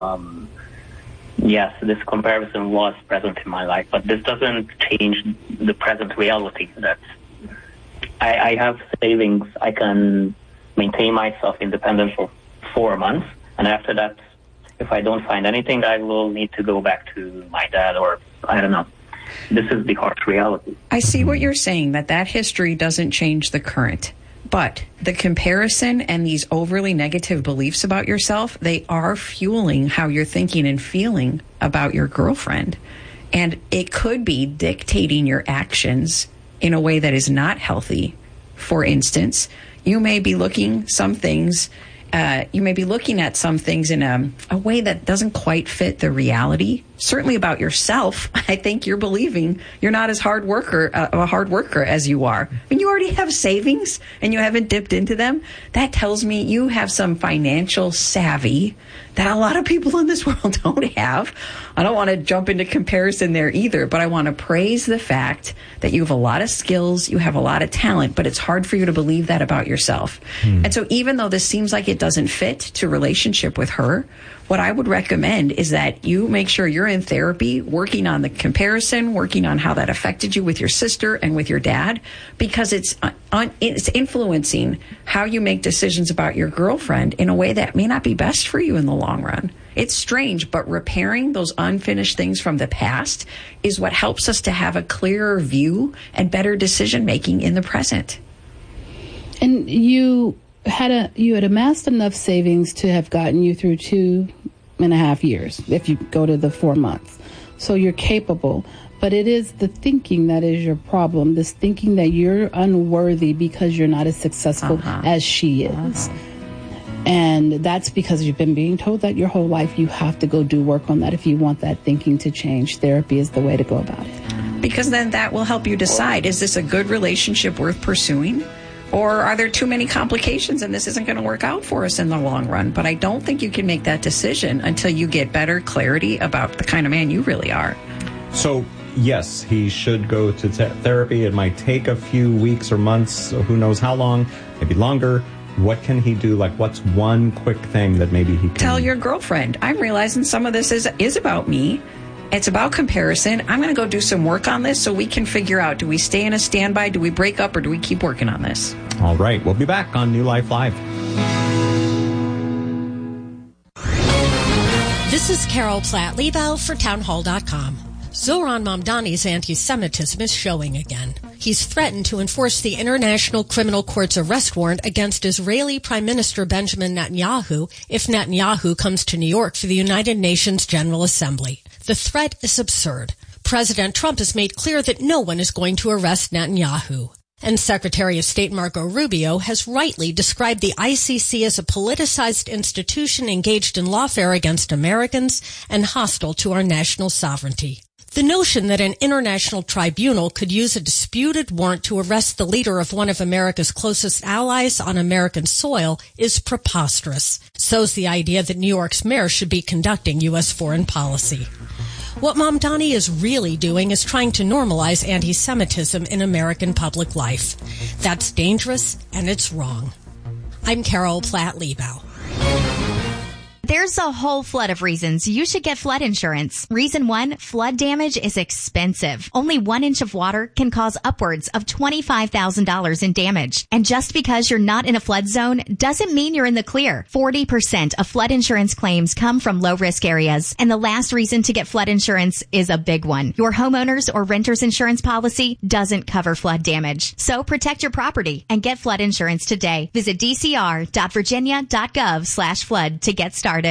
yes, this comparison was present in my life, but this doesn't change the present reality that I have savings. I can maintain myself independent for 4 months, and after that, if I don't find anything, I will need to go back to my dad, or I don't know. This is the harsh reality. I see what you're saying, that history doesn't change the current. But the comparison and these overly negative beliefs about yourself, they are fueling how you're thinking and feeling about your girlfriend. And it could be dictating your actions in a way that is not healthy. For instance, you may be looking at some things in a way that doesn't quite fit the reality. Certainly about yourself, I think you're believing you're not as a hard worker as you are. When you already have savings and you haven't dipped into them, that tells me you have some financial savvy that a lot of people in this world don't have. I don't want to jump into comparison there either, but I want to praise the fact that you have a lot of skills, you have a lot of talent, but it's hard for you to believe that about yourself. And so even though this seems like it doesn't fit to relationship with her, what I would recommend is that you make sure you're in therapy, working on the comparison, working on how that affected you with your sister and with your dad, because it's influencing how you make decisions about your girlfriend in a way that may not be best for you in the long run. It's strange, but repairing those unfinished things from the past is what helps us to have a clearer view and better decision making in the present. And you had amassed enough savings to have gotten you through 2.5 years, if you go to the 4 months. So you're capable. But it is the thinking that is your problem, this thinking that you're unworthy because you're not as successful as she is. And that's because you've been being told that your whole life. You have to go do work on that if you want that thinking to change. Therapy is the way to go about it. Because then that will help you decide, is this a good relationship worth pursuing? Or are there too many complications and this isn't going to work out for us in the long run? But I don't think you can make that decision until you get better clarity about the kind of man you really are. So, yes, he should go to therapy. It might take a few weeks or months, who knows how long, maybe longer. What can he do? Like, what's one quick thing that maybe he can... Tell your girlfriend, I'm realizing some of this is about me. It's about comparison. I'm going to go do some work on this so we can figure out, do we stay in a standby, do we break up, or do we keep working on this? All right. We'll be back on New Life Live. This is Carol Platt-Liebau for Townhall.com. Zohran Mamdani's anti-Semitism is showing again. He's threatened to enforce the International Criminal Court's arrest warrant against Israeli Prime Minister Benjamin Netanyahu if Netanyahu comes to New York for the United Nations General Assembly. The threat is absurd. President Trump has made clear that no one is going to arrest Netanyahu. And Secretary of State Marco Rubio has rightly described the ICC as a politicized institution engaged in lawfare against Americans and hostile to our national sovereignty. The notion that an international tribunal could use a disputed warrant to arrest the leader of one of America's closest allies on American soil is preposterous. So's the idea that New York's mayor should be conducting U.S. foreign policy. What Mamdani is really doing is trying to normalize anti-Semitism in American public life. That's dangerous, and it's wrong. I'm Carol Platt-Liebau. There's a whole flood of reasons you should get flood insurance. Reason 1, flood damage is expensive. Only 1 inch of water can cause upwards of $25,000 in damage. And just because you're not in a flood zone doesn't mean you're in the clear. 40% of flood insurance claims come from low-risk areas. And the last reason to get flood insurance is a big one. Your homeowner's or renter's insurance policy doesn't cover flood damage. So protect your property and get flood insurance today. Visit dcr.virginia.gov/flood to get started.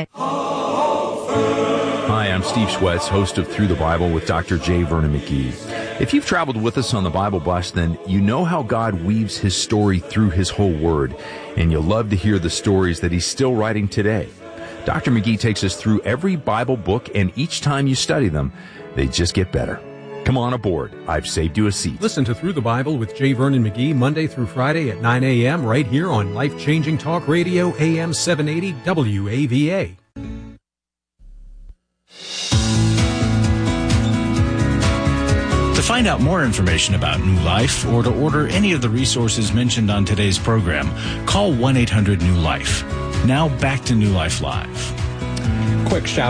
Hi, I'm Steve Schwetz, host of Through the Bible with Dr. J. Vernon McGee. If you've traveled with us on the Bible Bus, then you know how God weaves his story through his whole word, and you'll love to hear the stories that he's still writing today. Dr. McGee takes us through every Bible book, and each time you study them, they just get better. Come on aboard. I've saved you a seat. Listen to Through the Bible with J. Vernon McGee Monday through Friday at 9 a.m. right here on Life-Changing Talk Radio AM 780 WAVA. To find out more information about New Life or to order any of the resources mentioned on today's program, call 1-800-NEW-LIFE. Now back to New Life Live. quick shout